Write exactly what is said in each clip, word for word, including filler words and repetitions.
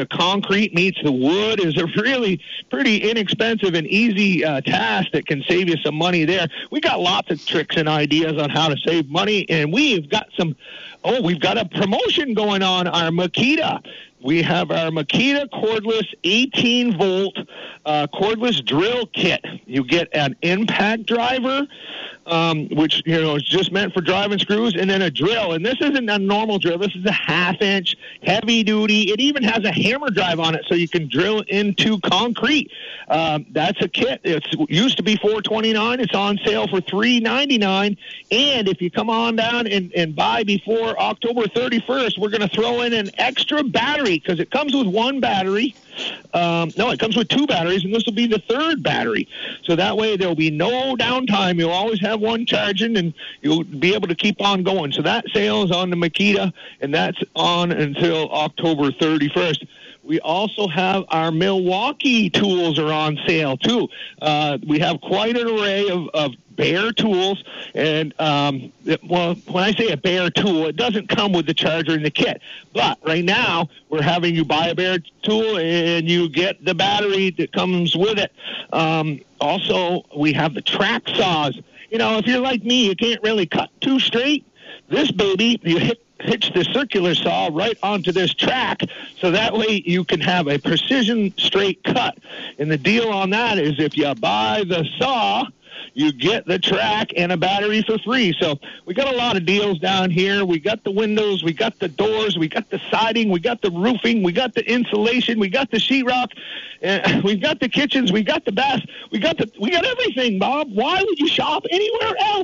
the concrete meets the wood is a really pretty inexpensive and easy uh, task that can save you some money there. We got lots of tricks and ideas on how to save money, and we've got some, oh, we've got a promotion going on, our Makita. We have our Makita cordless eighteen volt uh, cordless drill kit. You get an impact driver, um, which, you know, is just meant for driving screws, and then a drill. And this isn't a normal drill. This is a half-inch, heavy-duty. It even has a hammer drive on it so you can drill into concrete. Um, that's a kit. It used to be four hundred twenty-nine dollars. It's on sale for three hundred ninety-nine dollars. And if you come on down and, and buy before October thirty-first, we're going to throw in an extra battery because it comes with one battery. Um, no, it comes with two batteries, and this will be the third battery. So that way there will be no downtime. You'll always have one charging, and you'll be able to keep on going. So that sale is on the Makita, and that's on until October thirty-first. We also have our Milwaukee tools are on sale, too. Uh, we have quite an array of, of Bear tools, and um, it, well, when I say a Bear tool, it doesn't come with the charger and the kit. But right now, we're having you buy a Bear tool, and you get the battery that comes with it. Um, also, we have the track saws. You know, if you're like me, you can't really cut too straight. This baby, you hit hitch the circular saw right onto this track, so that way you can have a precision straight cut. And the deal on that is if you buy the saw, you get the track and a battery for free. So we got a lot of deals down here. We got the windows, we got the doors, we got the siding, we got the roofing, we got the insulation, we got the sheetrock, uh, we've got the kitchens, we got the baths, we got the we got everything, Bob. Why would you shop anywhere else?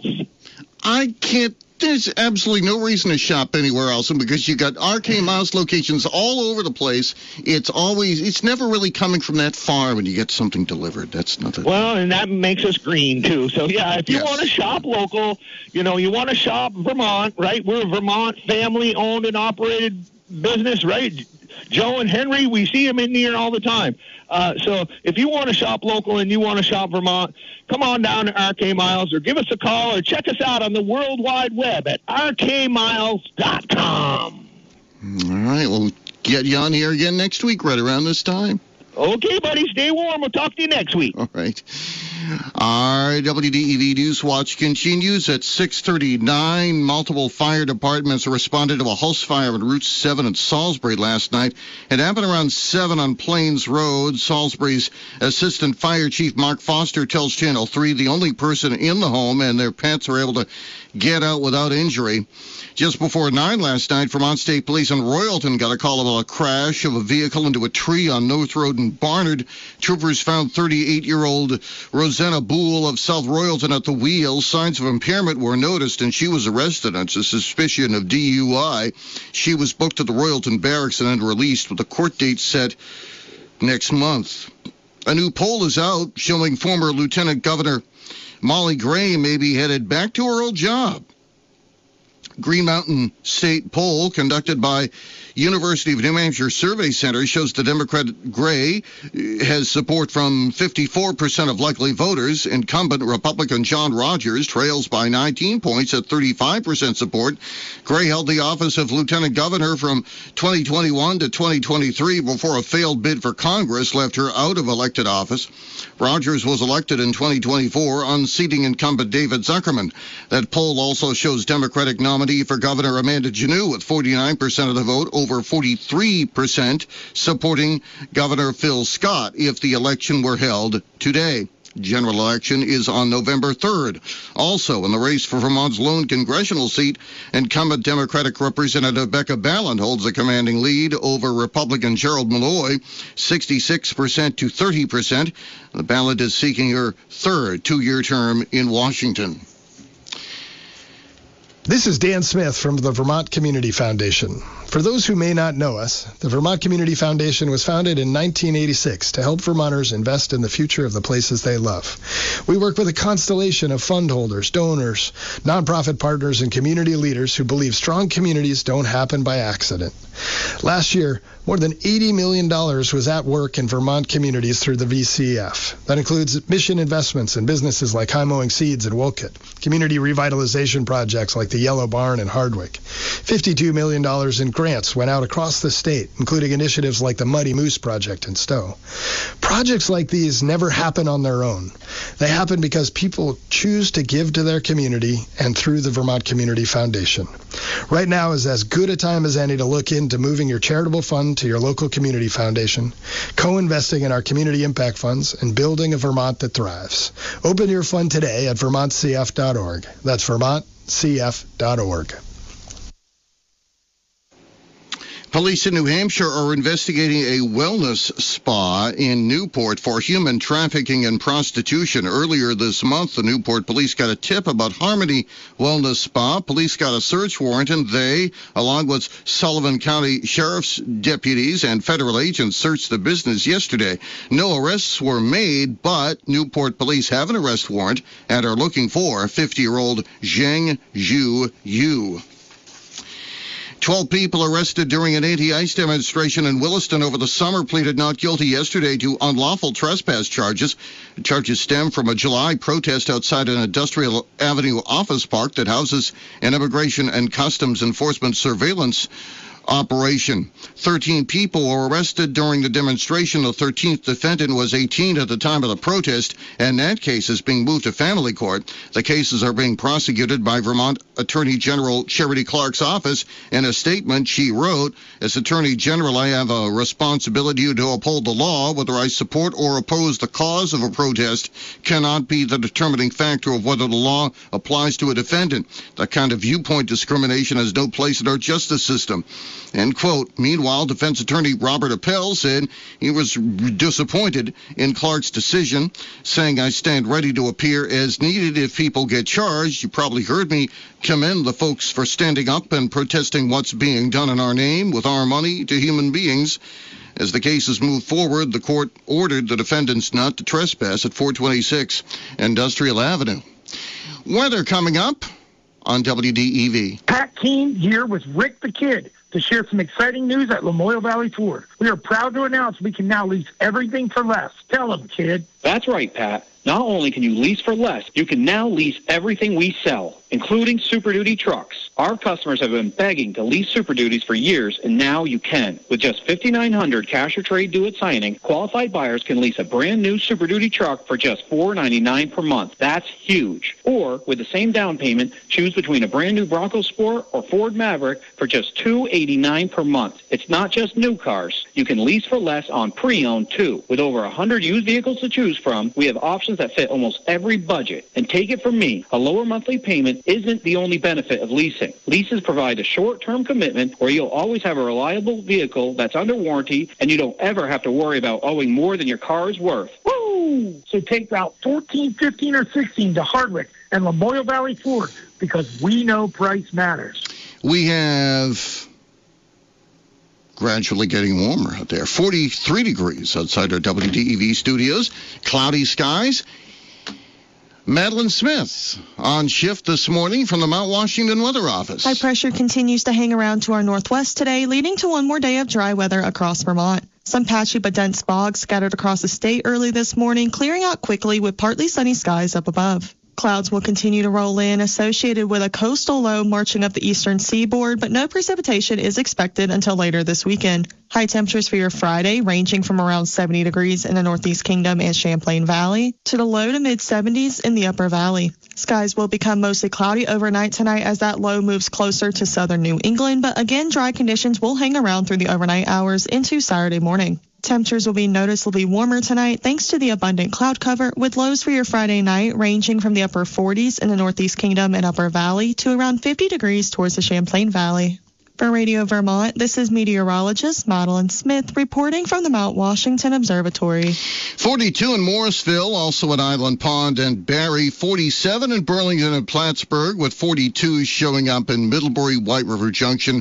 I can't. There's absolutely no reason to shop anywhere else, and because you got R K Miles locations all over the place, it's always, it's never really coming from that far when you get something delivered. That's nothing. Well, and that makes us green, too. So, yeah, if you Yes. want to shop local, you know, you want to shop Vermont, right? We're a Vermont family-owned and operated business, right? Joe and Henry, we see them in here all the time. Uh, so if you want to shop local and you want to shop Vermont, come on down to R K Miles or give us a call or check us out on the World Wide Web at r k miles dot com. All right, we'll get you on here again next week right around this time. Okay, buddy, stay warm. We'll talk to you next week. All right. Our W D E V News Watch continues at six thirty-nine. Multiple fire departments responded to a house fire on Route seven in Salisbury last night. It happened around seven on Plains Road. Salisbury's Assistant Fire Chief Mark Foster tells Channel three the only person in the home and their pets were able to get out without injury. Just before nine last night, Vermont State Police in Royalton got a call about a crash of a vehicle into a tree on North Road in Barnard. Troopers found thirty-eight-year-old Rosanna Boole of South Royalton at the wheel. Signs of impairment were noticed, and she was arrested on suspicion of D U I. She was booked to the Royalton Barracks and then released with a court date set next month. A new poll is out showing former Lieutenant Governor Molly Gray may be headed back to her old job. Green Mountain State poll conducted by University of New Hampshire Survey Center shows the Democrat Gray has support from fifty-four percent of likely voters. Incumbent Republican John Rogers trails by nineteen points at thirty-five percent support. Gray held the office of Lieutenant Governor from twenty twenty-one to twenty twenty-three before a failed bid for Congress left her out of elected office. Rogers was elected in twenty twenty-four, unseating incumbent David Zuckerman. That poll also shows Democratic nominee for governor Amanda Janneau with forty-nine percent of the vote, over forty-three percent supporting Governor Phil Scott if the election were held today. General election is on November third. Also, in the race for Vermont's lone congressional seat, incumbent Democratic Representative Becca Balint holds a commanding lead over Republican Gerald Malloy, sixty-six percent to thirty percent. The Balint is seeking her third two-year term in Washington. This is Dan Smith from the Vermont Community Foundation. For those who may not know us, the Vermont Community Foundation was founded in nineteen eighty-six to help Vermonters invest in the future of the places they love. We work with a constellation of fund holders, donors, nonprofit partners, and community leaders who believe strong communities don't happen by accident. Last year, more than eighty million dollars was at work in Vermont communities through the V C F. That includes mission investments in businesses like High Mowing Seeds and Wolcott, community revitalization projects like the the Yellow Barn in Hardwick. fifty-two million dollars in grants went out across the state, including initiatives like the Muddy Moose Project in Stowe. Projects like these never happen on their own. They happen because people choose to give to their community and through the Vermont Community Foundation. Right now is as good a time as any to look into moving your charitable fund to your local community foundation, co-investing in our community impact funds, and building a Vermont that thrives. Open your fund today at vermont c f dot org. That's vermont c f dot org. Police in New Hampshire are investigating a wellness spa in Newport for human trafficking and prostitution. Earlier this month, the Newport police got a tip about Harmony Wellness Spa. Police got a search warrant, and they, along with Sullivan County Sheriff's deputies and federal agents, searched the business yesterday. No arrests were made, but Newport police have an arrest warrant and are looking for fifty-year-old Zheng Zhu Yu. Twelve people arrested during an anti-ICE demonstration in Williston over the summer pleaded not guilty yesterday to unlawful trespass charges. The charges stem from a July protest outside an Industrial Avenue office park that houses an Immigration and Customs Enforcement surveillance operation. Thirteen people were arrested during the demonstration. The thirteenth defendant was eighteen at the time of the protest, and that case is being moved to family court. The cases are being prosecuted by Vermont Attorney General Charity Clark's office. In a statement, she wrote, "As Attorney General, I have a responsibility to uphold the law. Whether I support or oppose the cause of a protest cannot be the determining factor of whether the law applies to a defendant. That kind of viewpoint discrimination has no place in our justice system." End quote. Meanwhile, defense attorney Robert Appel said he was disappointed in Clark's decision, saying, "I stand ready to appear as needed if people get charged. You probably heard me commend the folks for standing up and protesting what's being done in our name with our money to human beings." As the cases move forward, the court ordered the defendants not to trespass at four twenty-six Industrial Avenue. Weather coming up on W D E V. Pat Keene here with Rick the Kid to share some exciting news at Lamoille Valley Ford. We are proud to announce we can now lease everything for less. Tell them, kid. That's right, Pat. Not only can you lease for less, you can now lease everything we sell, including Super Duty trucks. Our customers have been begging to lease Super Duties for years, and now you can. With just fifty-nine hundred dollars cash or trade due at signing, qualified buyers can lease a brand new Super Duty truck for just four ninety-nine per month. That's huge. Or, with the same down payment, choose between a brand new Bronco Sport or Ford Maverick for just two eighty-nine per month. It's not just new cars. You can lease for less on pre-owned, too. With over one hundred used vehicles to choose from, we have options that fit almost every budget. And take it from me, a lower monthly payment isn't the only benefit of leasing. Leases provide a short-term commitment where you'll always have a reliable vehicle that's under warranty, and you don't ever have to worry about owing more than your car is worth. Woo! So take Route fourteen, fifteen, or sixteen to Hardwick and Lamoille Valley Ford, because we know price matters. We have gradually getting warmer out there. forty-three degrees outside our W D E V studios. Cloudy skies. Madeline Smith on shift this morning from the Mount Washington Weather Office. High pressure continues to hang around to our northwest today, leading to one more day of dry weather across Vermont. Some patchy but dense fog scattered across the state early this morning, clearing out quickly with partly sunny skies up above. Clouds will continue to roll in, associated with a coastal low marching up the eastern seaboard, but no precipitation is expected until later this weekend. High temperatures for your Friday ranging from around seventy degrees in the Northeast Kingdom and Champlain Valley to the low to mid seventies in the Upper Valley. Skies will become mostly cloudy overnight tonight as that low moves closer to southern New England, but again, dry conditions will hang around through the overnight hours into Saturday morning. Temperatures will be noticeably warmer tonight thanks to the abundant cloud cover, with lows for your Friday night ranging from the upper forties in the Northeast Kingdom and Upper Valley to around fifty degrees towards the Champlain Valley. For Radio Vermont, this is meteorologist Madeline Smith reporting from the Mount Washington Observatory. forty-two in Morrisville, also at Island Pond and Barrie. forty-seven in Burlington and Plattsburgh, with forty-two showing up in Middlebury, White River Junction,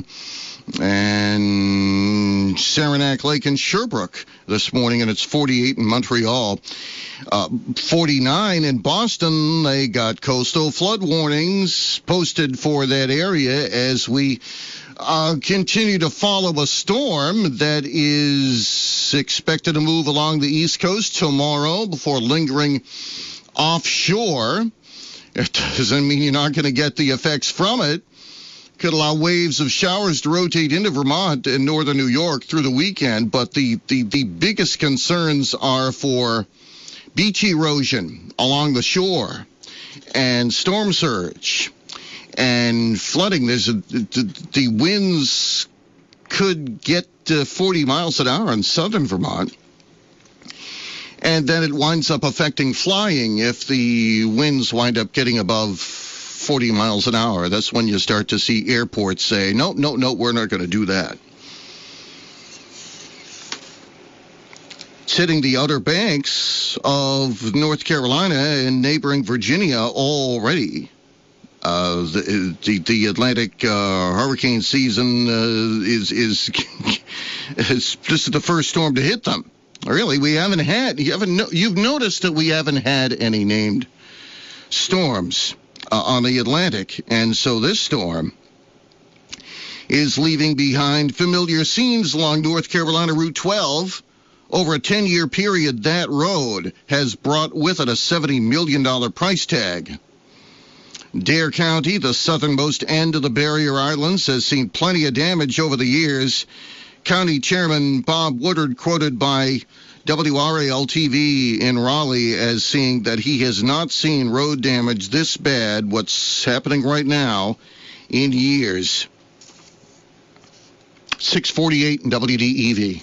and Saranac Lake and Sherbrooke this morning, and it's forty-eight in Montreal. Uh, forty-nine in Boston. They got coastal flood warnings posted for that area as we uh, continue to follow a storm that is expected to move along the East Coast tomorrow before lingering offshore. It doesn't mean you're not going to get the effects from it. Could allow waves of showers to rotate into Vermont and northern New York through the weekend, but the, the, the biggest concerns are for beach erosion along the shore and storm surge and flooding. There's a, the, the winds could get to forty miles an hour in southern Vermont, and then it winds up affecting flying if the winds wind up getting above forty miles an hour. That's when you start to see airports say, no, no, no, we're not going to do that. It's hitting the Outer Banks of North Carolina and neighboring Virginia already. Uh, the, the the Atlantic uh, hurricane season uh, is, is, is this is the first storm to hit them. Really, we haven't had, you haven't, no, you've noticed that we haven't had any named storms Uh, on the Atlantic, and so this storm is leaving behind familiar scenes along North Carolina Route twelve. Over a ten-year period, that road has brought with it a seventy million dollars price tag. Dare County, the southernmost end of the Barrier Islands, has seen plenty of damage over the years. County Chairman Bob Woodard, quoted by W R A L T V in Raleigh as saying that he has not seen road damage this bad, what's happening right now, in years. six forty-eight in W D E V.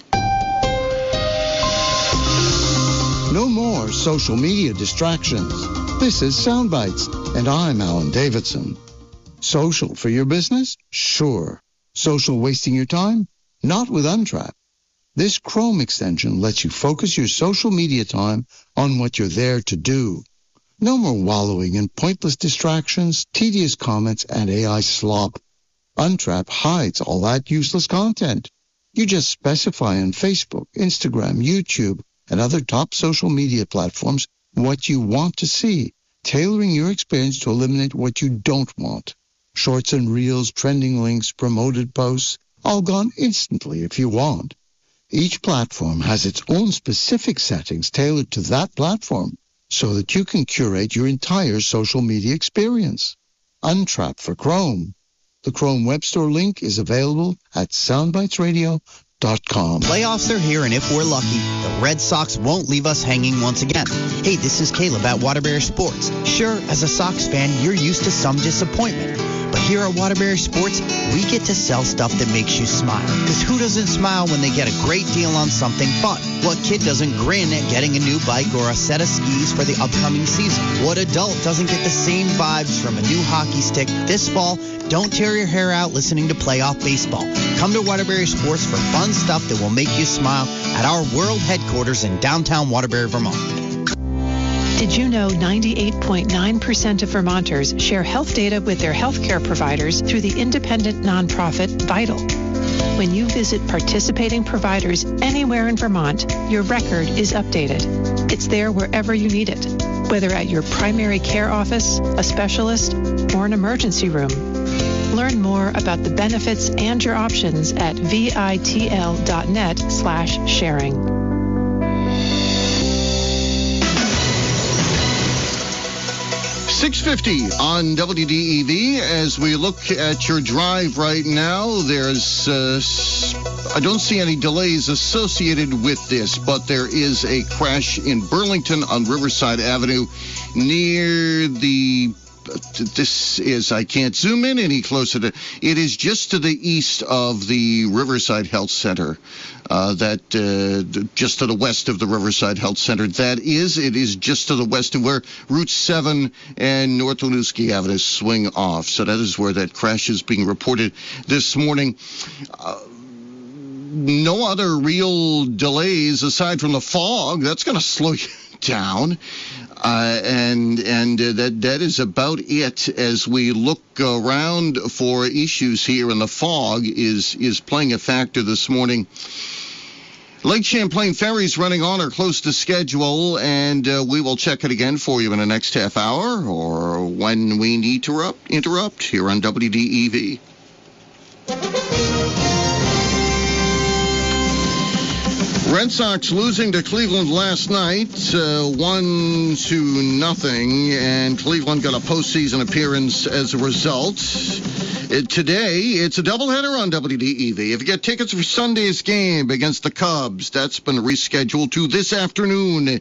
No more social media distractions. This is Soundbites, and I'm Alan Davidson. Social for your business? Sure. Social wasting your time? Not with Untrap. This Chrome extension lets you focus your social media time on what you're there to do. No more wallowing in pointless distractions, tedious comments, and A I slop. Untrap hides all that useless content. You just specify on Facebook, Instagram, YouTube, and other top social media platforms what you want to see, tailoring your experience to eliminate what you don't want. Shorts and reels, trending links, promoted posts, all gone instantly if you want. Each platform has its own specific settings tailored to that platform so that you can curate your entire social media experience. Untrap for Chrome. The Chrome Web Store link is available at soundbites radio dot com. Playoffs are here, and if we're lucky, the Red Sox won't leave us hanging once again. Hey, this is Caleb at Waterbury Sports. Sure, as a Sox fan, you're used to some disappointment. But here at Waterbury Sports, we get to sell stuff that makes you smile. Because who doesn't smile when they get a great deal on something fun? What kid doesn't grin at getting a new bike or a set of skis for the upcoming season? What adult doesn't get the same vibes from a new hockey stick this fall? Don't tear your hair out listening to playoff baseball. Come to Waterbury Sports for fun stuff that will make you smile at our world headquarters in downtown Waterbury, Vermont. Did you know ninety-eight point nine percent of Vermonters share health data with their healthcare providers through the independent nonprofit Vital? When you visit participating providers anywhere in Vermont, your record is updated. It's there wherever you need it, whether at your primary care office, a specialist, or an emergency room. Learn more about the benefits and your options at vitl.net slash sharing. six fifty on W D E V. As we look at your drive right now, there's uh, I don't see any delays associated with this, but there is a crash in Burlington on Riverside Avenue near the this is, I can't zoom in any closer to, it is just to the east of the Riverside Health Center, uh, that, uh, just to the west of the Riverside Health Center. That is, it is just to the west of where Route seven and North Winooski Avenue swing off. So that is where that crash is being reported this morning. Uh, no other real delays aside from the fog. That's going to slow you down. Uh, and and uh, that that is about it as we look around for issues here. And the fog is is playing a factor this morning. Lake Champlain ferries running on or close to schedule, and uh, we will check it again for you in the next half hour or when we need to interrupt, interrupt here on W D E V. Red Sox losing to Cleveland last night, uh, one to nothing, and Cleveland got a postseason appearance as a result. It, today, it's a doubleheader on W D E V. If you get tickets for Sunday's game against the Cubs, that's been rescheduled to this afternoon.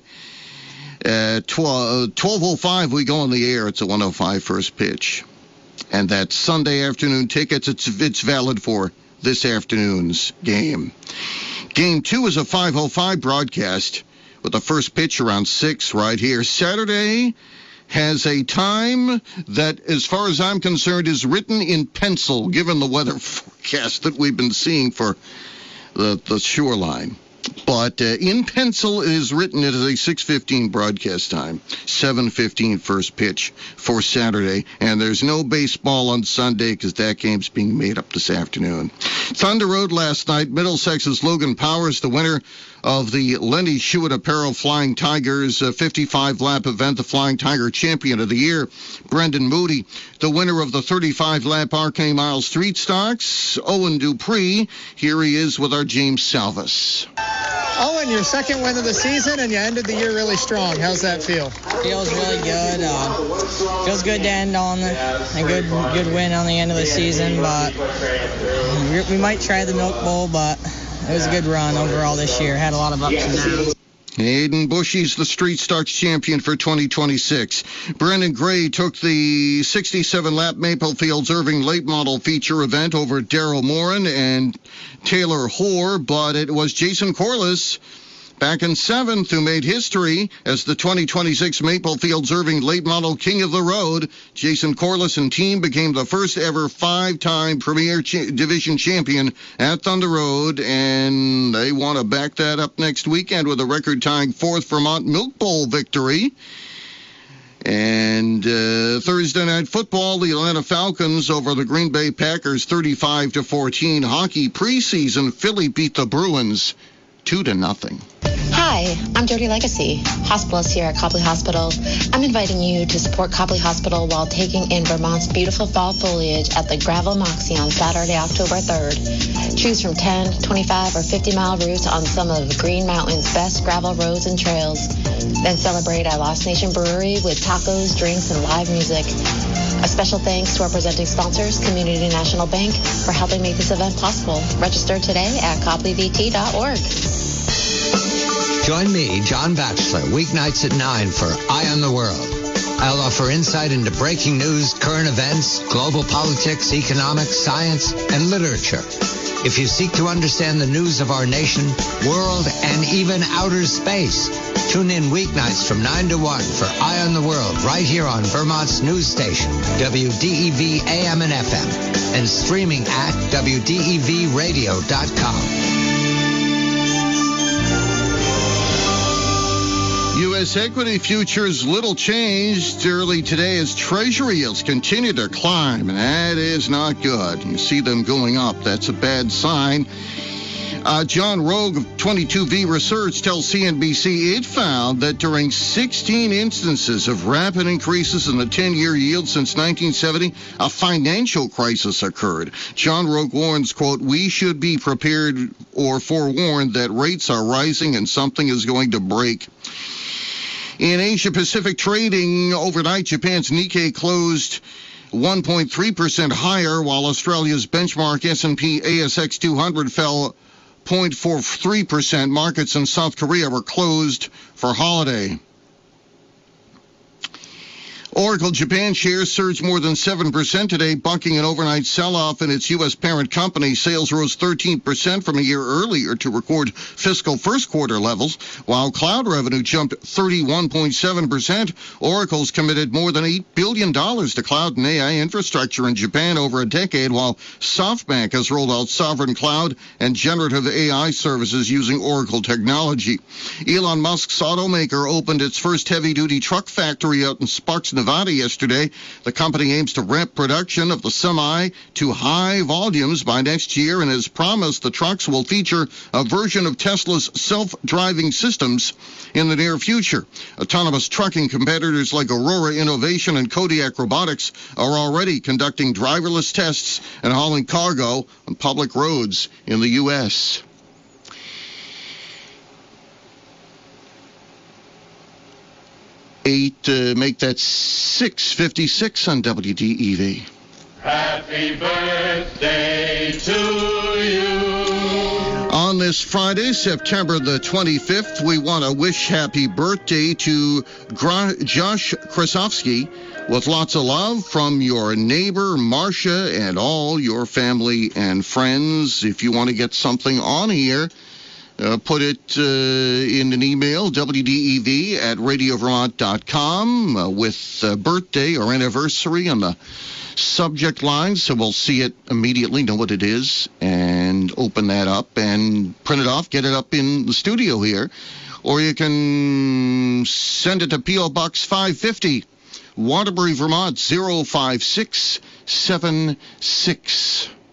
At twelve oh five, we go on the air. It's a one oh five first pitch. And that Sunday afternoon tickets, it's, it's valid for this afternoon's game. Game two is a five oh five broadcast with the first pitch around six right here. Saturday has a time that, as far as I'm concerned, is written in pencil, given the weather forecast that we've been seeing for the, the shoreline. But uh, in pencil, it is written as a six fifteen broadcast time, seven fifteen first pitch for Saturday. And there's no baseball on Sunday because that game's being made up this afternoon. Thunder Road last night, Middlesex's Logan Powers, the winner of the Lenny Schuett Apparel Flying Tigers uh, fifty-five lap event, the Flying Tiger Champion of the Year. Brendan Moody, the winner of the thirty-five lap Arcane Mile Street Stocks. Owen Dupree, here he is with our James Salvis. Owen, your second win of the season, and you ended the year really strong. How's that feel? Feels really good. Uh, feels good to end on a good good win on the end of the season, but we might try the Milk Bowl, but it was a good run overall this year. Had a lot of ups and downs. Hayden Bushy's the Street Stocks champion for twenty twenty-six. Brendan Gray took the sixty-seven lap Maple Fields Irving late model feature event over Daryl Morin and Taylor Hoare, but it was Jason Corliss back in seventh who made history as the twenty twenty-six Maple Fields Irving late model king of the road. Jason Corliss and team became the first ever five-time Premier Ch- Division champion at Thunder Road, and they want to back that up next weekend with a record-tying fourth Vermont Milk Bowl victory. And uh, Thursday Night Football, the Atlanta Falcons over the Green Bay Packers thirty-five to fourteen. Hockey preseason, Philly beat the Bruins two to nothing. Hi, I'm Jody Legacy, hospitalist here at Copley Hospital. I'm inviting you to support Copley Hospital while taking in Vermont's beautiful fall foliage at the Gravel Moxie on Saturday, October third. Choose from ten, twenty-five, or fifty mile routes on some of Green Mountain's best gravel roads and trails. Then celebrate at Lost Nation Brewery with tacos, drinks, and live music. A special thanks to our presenting sponsors, Community National Bank, for helping make this event possible. Register today at copley v t dot org. Join me, John Batchelor, weeknights at nine for Eye on the World. I'll offer insight into breaking news, current events, global politics, economics, science, and literature. If you seek to understand the news of our nation, world, and even outer space, tune in weeknights from nine to one for Eye on the World right here on Vermont's news station, W D E V A M and F M, and streaming at W D E V radio dot com. U S equity futures little changed early today as Treasury yields continue to climb, and that is not good. You see them going up. That's a bad sign. Uh, John Rogue of twenty-two V Research tells C N B C it found that during sixteen instances of rapid increases in the ten-year yield since nineteen seventy, a financial crisis occurred. John Rogue warns, quote, "We should be prepared or forewarned that rates are rising and something is going to break." In Asia-Pacific trading overnight, Japan's Nikkei closed one point three percent higher, while Australia's benchmark S and P A S X two hundred fell zero point four three percent. Markets in South Korea were closed for holiday. Oracle Japan shares surged more than seven percent today, bucking an overnight sell-off in its U S parent company. Sales rose thirteen percent from a year earlier to record fiscal first quarter levels, while cloud revenue jumped thirty-one point seven percent. Oracle's committed more than eight billion dollars to cloud and A I infrastructure in Japan over a decade, while SoftBank has rolled out sovereign cloud and generative A I services using Oracle technology. Elon Musk's automaker opened its first heavy-duty truck factory out in Sparks, Nevada yesterday. The company aims to ramp production of the Semi to high volumes by next year, and as promised, the trucks will feature a version of Tesla's self-driving systems in the near future. Autonomous trucking competitors like Aurora Innovation and Kodiak Robotics are already conducting driverless tests and hauling cargo on public roads in the U S eight, uh, make that six fifty-six on W D E V. Happy birthday to you. On this Friday, September the twenty-fifth, we want to wish happy birthday to Gra- Josh Krasovsky with lots of love from your neighbor, Marcia, and all your family and friends. If you want to get something on here, Uh, put it uh, in an email, W D E V at radio vermont dot com, uh, with uh, birthday or anniversary on the subject line, so we'll see it immediately, know what it is, and open that up and print it off, get it up in the studio here. Or you can send it to P O. Box five fifty, Waterbury, Vermont, zero five six seven six.